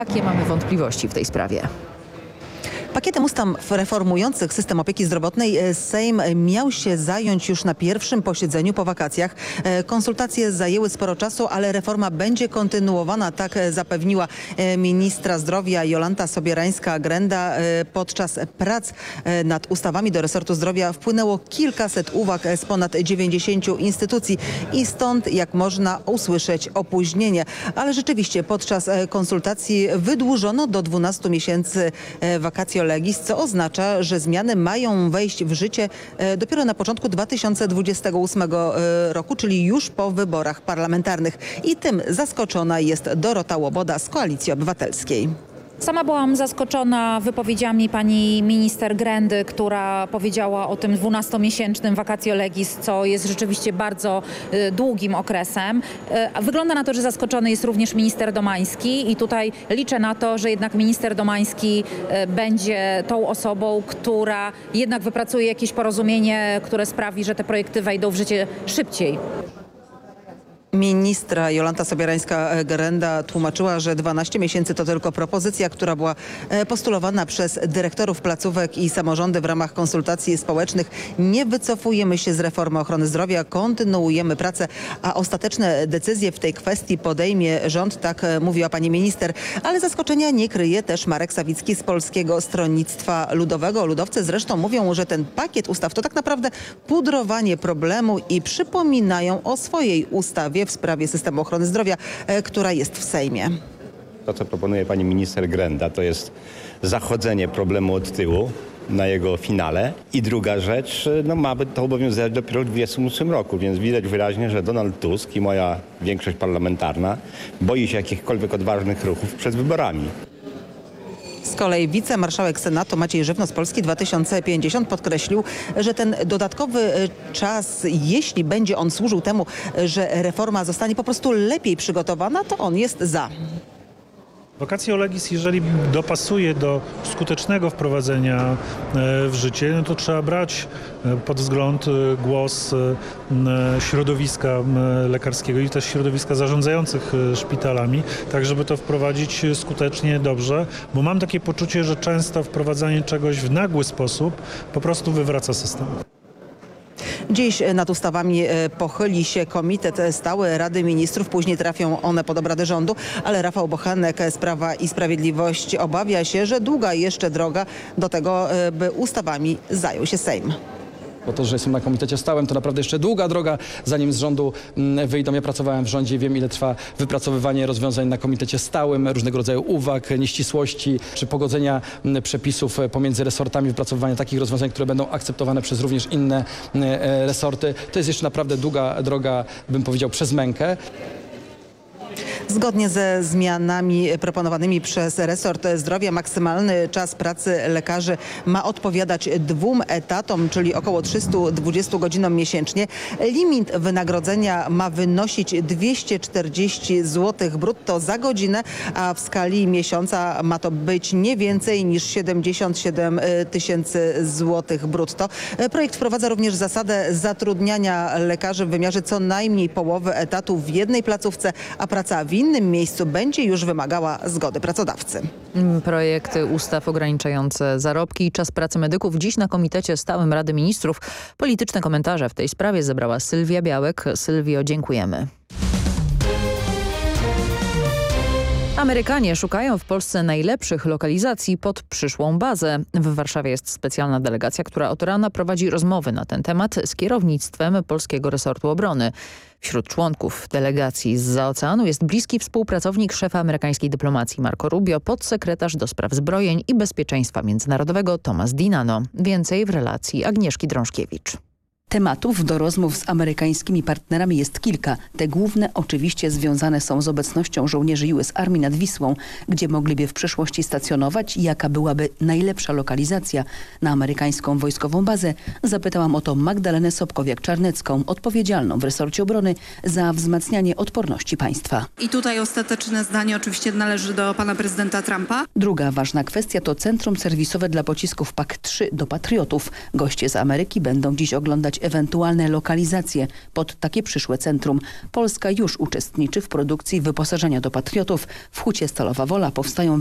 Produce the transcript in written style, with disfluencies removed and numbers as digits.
Jakie mamy wątpliwości w tej sprawie? Pakietem ustaw reformujących system opieki zdrowotnej Sejm miał się zająć już na pierwszym posiedzeniu po wakacjach. Konsultacje zajęły sporo czasu, ale reforma będzie kontynuowana, tak zapewniła ministra zdrowia Jolanta Sobierańska-Grenda. Podczas prac nad ustawami do resortu zdrowia wpłynęło kilkaset uwag z ponad 90 instytucji i stąd, jak można usłyszeć, opóźnienie. Ale rzeczywiście podczas konsultacji wydłużono do 12 miesięcy vacatio legis, co oznacza, że zmiany mają wejść w życie dopiero na początku 2028 roku, czyli już po wyborach parlamentarnych. I tym zaskoczona jest Dorota Łoboda z Koalicji Obywatelskiej. Sama byłam zaskoczona wypowiedziami pani minister Grendy, która powiedziała o tym 12-miesięcznym vacatio legis, co jest rzeczywiście bardzo długim okresem. Wygląda na to, że zaskoczony jest również minister Domański i tutaj liczę na to, że jednak minister Domański będzie tą osobą, która jednak wypracuje jakieś porozumienie, które sprawi, że te projekty wejdą w życie szybciej. Ministra Jolanta Sobierańska-Grenda tłumaczyła, że 12 miesięcy to tylko propozycja, która była postulowana przez dyrektorów placówek i samorządy w ramach konsultacji społecznych. Nie wycofujemy się z reformy ochrony zdrowia, kontynuujemy pracę, a ostateczne decyzje w tej kwestii podejmie rząd, tak mówiła pani minister. Ale zaskoczenia nie kryje też Marek Sawicki z Polskiego Stronnictwa Ludowego. Ludowcy zresztą mówią, że ten pakiet ustaw to tak naprawdę pudrowanie problemu i przypominają o swojej ustawie w sprawie systemu ochrony zdrowia, która jest w Sejmie. To, co proponuje pani minister Grenda, to jest zachodzenie problemu od tyłu na jego finale. I druga rzecz, ma to obowiązywać dopiero w 2028 roku, więc widać wyraźnie, że Donald Tusk i moja większość parlamentarna boi się jakichkolwiek odważnych ruchów przed wyborami. Z kolei wicemarszałek Senatu Maciej Żywno z Polski 2050 podkreślił, że ten dodatkowy czas, jeśli będzie on służył temu, że reforma zostanie po prostu lepiej przygotowana, to on jest za. Vacatio legis, jeżeli dopasuje do skutecznego wprowadzenia w życie, no to trzeba brać pod wzgląd głos środowiska lekarskiego i też środowiska zarządzających szpitalami, tak żeby to wprowadzić skutecznie, dobrze, bo mam takie poczucie, że często wprowadzanie czegoś w nagły sposób po prostu wywraca system. Dziś nad ustawami pochyli się Komitet Stały Rady Ministrów, później trafią one pod obrady rządu, ale Rafał Bochenek z Prawa i Sprawiedliwości obawia się, że długa jeszcze droga do tego, by ustawami zajął się Sejm. Bo to, że jestem na komitecie stałym, to naprawdę jeszcze długa droga, zanim z rządu wyjdą. Ja pracowałem w rządzie, wiem, ile trwa wypracowywanie rozwiązań na komitecie stałym, różnego rodzaju uwag, nieścisłości, czy pogodzenia przepisów pomiędzy resortami, wypracowywania takich rozwiązań, które będą akceptowane przez również inne resorty. To jest jeszcze naprawdę długa droga, bym powiedział, przez mękę. Zgodnie ze zmianami proponowanymi przez resort zdrowia maksymalny czas pracy lekarzy ma odpowiadać 2 etatom, czyli około 320 godzinom miesięcznie. Limit wynagrodzenia ma wynosić 240 zł brutto za godzinę, a w skali miesiąca ma to być nie więcej niż 77 tysięcy złotych brutto. Projekt wprowadza również zasadę zatrudniania lekarzy w wymiarze co najmniej połowy etatu w jednej placówce, a praca w innym miejscu będzie już wymagała zgody pracodawcy. Projekty ustaw ograniczające zarobki i czas pracy medyków dziś na Komitecie Stałym Rady Ministrów. Polityczne komentarze w tej sprawie zebrała Sylwia Białek. Sylwio, dziękujemy. Amerykanie szukają w Polsce najlepszych lokalizacji pod przyszłą bazę. W Warszawie jest specjalna delegacja, która od rana prowadzi rozmowy na ten temat z kierownictwem polskiego resortu obrony. Wśród członków delegacji zza oceanu jest bliski współpracownik szefa amerykańskiej dyplomacji Marco Rubio, podsekretarz do spraw zbrojeń i bezpieczeństwa międzynarodowego Tomasz Dinano. Więcej w relacji Agnieszki Drążkiewicz. Tematów do rozmów z amerykańskimi partnerami jest kilka. Te główne oczywiście związane są z obecnością żołnierzy US Army nad Wisłą, gdzie mogliby w przyszłości stacjonować i jaka byłaby najlepsza lokalizacja na amerykańską wojskową bazę. Zapytałam o to Magdalenę Sobkowiak-Czarnecką, odpowiedzialną w resorcie obrony za wzmacnianie odporności państwa. I tutaj ostateczne zdanie oczywiście należy do pana prezydenta Trumpa. Druga ważna kwestia to centrum serwisowe dla pocisków PAK-3 do Patriotów. Goście z Ameryki będą dziś oglądać ewentualne lokalizacje pod takie przyszłe centrum. Polska już uczestniczy w produkcji wyposażenia do Patriotów. W Hucie Stalowa Wola powstają